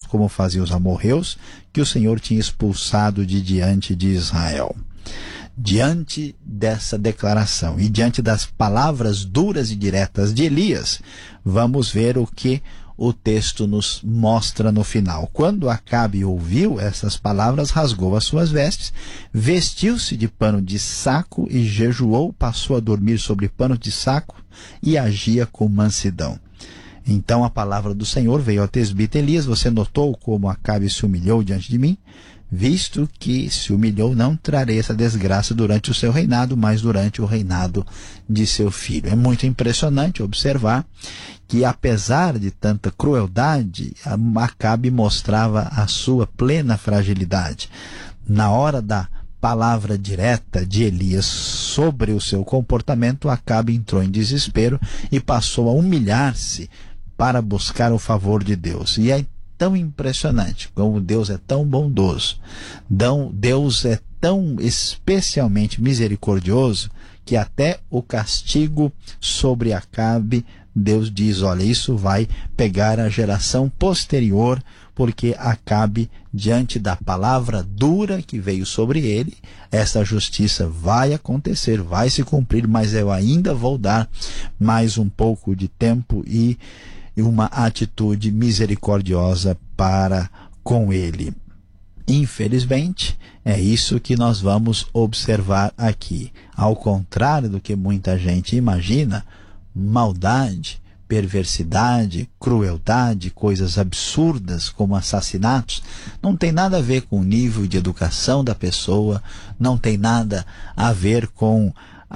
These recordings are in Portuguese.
como faziam os amorreus, que o Senhor tinha expulsado de diante de Israel. Diante dessa declaração e diante das palavras duras e diretas de Elias, vamos ver o que o texto nos mostra no final. Quando Acabe ouviu essas palavras, rasgou as suas vestes, vestiu-se de pano de saco e jejuou, passou a dormir sobre pano de saco e agia com mansidão. Então a palavra do Senhor veio ao tesbita Elias: você notou como Acabe se humilhou diante de mim? Visto que se humilhou, não trarei essa desgraça durante o seu reinado, mas durante o reinado de seu filho. É muito impressionante observar que, apesar de tanta crueldade, Acabe mostrava a sua plena fragilidade. Na hora da palavra direta de Elias sobre o seu comportamento, Acabe entrou em desespero e passou a humilhar-se para buscar o favor de Deus. E é tão impressionante como Deus é tão bondoso, Deus é tão especialmente misericordioso, que até o castigo sobre Acabe, Deus diz: olha, isso vai pegar a geração posterior, porque Acabe, diante da palavra dura que veio sobre ele, essa justiça vai acontecer, vai se cumprir, mas eu ainda vou dar mais um pouco de tempo e uma atitude misericordiosa para com ele. Infelizmente, é isso que nós vamos observar aqui. Ao contrário do que muita gente imagina, maldade, perversidade, crueldade, coisas absurdas como assassinatos, não tem nada a ver com o nível de educação da pessoa, não tem nada a ver com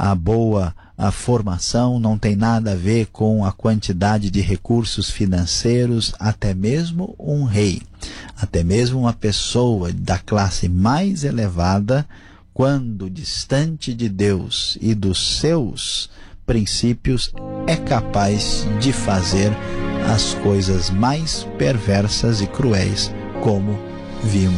a formação, não tem nada a ver com a quantidade de recursos financeiros. Até mesmo um rei, até mesmo uma pessoa da classe mais elevada, quando distante de Deus e dos seus princípios, é capaz de fazer as coisas mais perversas e cruéis, como vimos